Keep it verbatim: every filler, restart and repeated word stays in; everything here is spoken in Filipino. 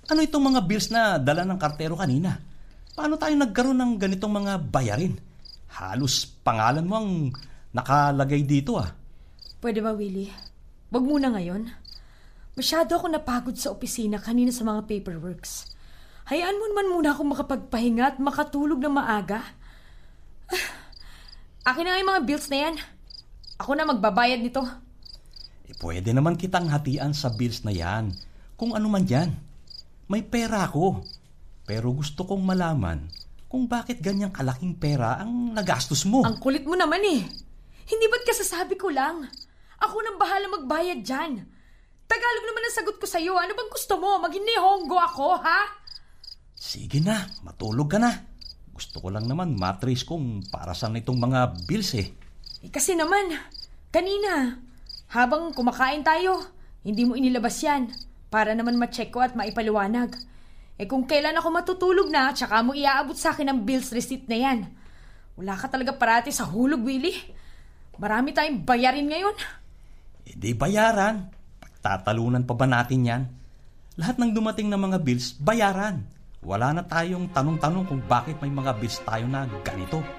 Ano itong mga bills na dala ng kartero kanina? Paano tayo nagkaroon ng ganitong mga bayarin? Halos pangalan mo ang nakalagay dito ah. Pwede ba, Willie? Wag muna ngayon. Masyado ako napagod sa opisina kanina sa mga paperworks. Hayaan mo naman muna akong makapagpahinga at makatulog ng maaga. Akin na nga yung mga bills na yan. Ako na magbabayad nito. Eh, pwede naman kitang hatian sa bills na yan. Kung ano man yan. May pera ako. Pero gusto kong malaman kung bakit ganyang kalaking pera ang nagastos mo. Ang kulit mo naman eh. Hindi ba't kasasabi ko lang? Ako nang bahala magbayad dyan. Tagalog naman ang sagot ko sa'yo. Ano bang gusto mo? Mag-Nihongo ako, ha? Sige na, matulog ka na. Gusto ko lang naman matrace kung para saan itong mga bills eh. Eh kasi naman, kanina, habang kumakain tayo, hindi mo inilabas yan para naman ma-check ko at maipaliwanag. Eh kung kailan ako matutulog na, tsaka mo iaabot sa akin ang bills receipt na yan. Wala ka talaga parati sa hulog, Willie. Marami tayong bayarin ngayon. Eh di bayaran. Pagtatalunan pa ba natin yan? Lahat ng dumating na mga bills, bayaran. Wala na tayong tanong-tanong kung bakit may mga bills tayo na ganito.